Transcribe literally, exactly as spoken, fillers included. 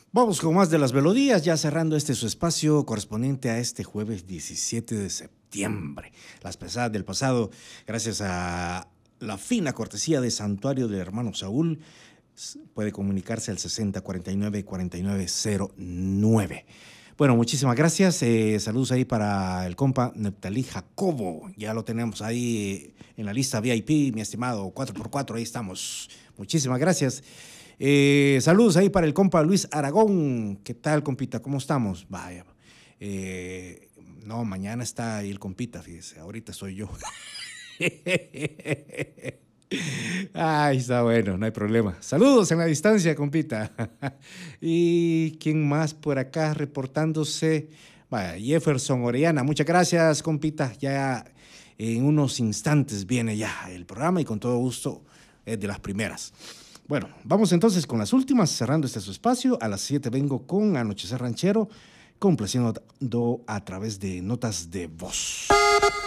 Vamos con más de las melodías, ya cerrando este su espacio correspondiente a este jueves diecisiete de septiembre. Las pesadas del pasado, gracias a la fina cortesía de Santuario del Hermano Saúl, puede comunicarse al sesenta cuarenta y nueve cuarenta y nueve cero nueve. Bueno, muchísimas gracias. Eh, saludos ahí para el compa Neptalí Jacobo. Ya lo tenemos ahí en la lista V I P, mi estimado, cuatro por cuatro, ahí estamos. Muchísimas gracias. Eh, saludos ahí para el compa Luis Aragón. ¿Qué tal, compita? ¿Cómo estamos? Vaya. Eh, no, mañana está ahí el compita, fíjese. Ahorita soy yo. Ay, está bueno, no hay problema. Saludos en la distancia, compita. ¿Y quién más por acá reportándose? Vaya, Jefferson Orellana, muchas gracias, compita. Ya en unos instantes viene ya el programa y con todo gusto es de las primeras. Bueno, vamos entonces con las últimas, cerrando este su espacio. A las siete vengo con Anochecer Ranchero, complaciendo a través de notas de voz.